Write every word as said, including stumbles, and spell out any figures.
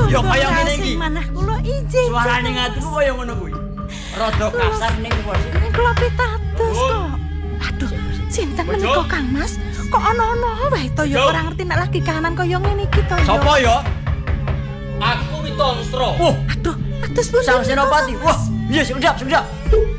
Ya kaya ngene iki. Sing manah kula izin. Suarane ngatiku kaya ngono kuwi. Rada kasar ning bos. Ning kula pitados kok. Aduh, sinten menika Kang Mas? Kok ana-ana wae to ya ora ngerti nek lagi kahanan kaya ngene iki to ya. Sopo ya? Aku Witonstra. Wah, Aduh, atus pun Sang Senopati. Wah, iya, sedap, sedap.